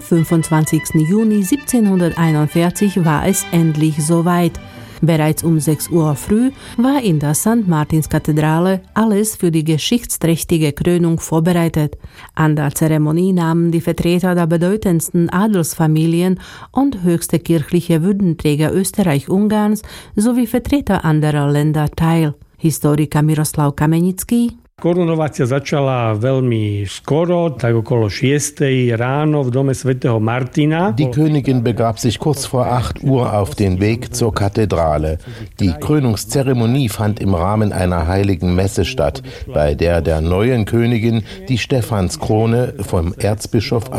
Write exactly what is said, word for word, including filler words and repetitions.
fünfundzwanzigsten Juni siebzehnhunderteinundvierzig war es endlich soweit. Bereits um sechs Uhr früh war in der Sankt Martinskathedrale alles für die geschichtsträchtige Krönung vorbereitet. An der Zeremonie nahmen die Vertreter der bedeutendsten Adelsfamilien und höchste kirchliche Würdenträger Österreich-Ungarns sowie Vertreter anderer Länder teil. Historiker Miroslav Kamenický: Korunovácia začala veľmi skoro, tak okolo šiestej ráno v dome svätého Martina. Die Königin begab sich kurz vor acht Uhr auf den Weg zur Kathedrale. Die Krönungszeremonie fand im Rahmen einer heiligen Messe statt, bei der der neuen Königin die Stephanskrone vom Erzbischof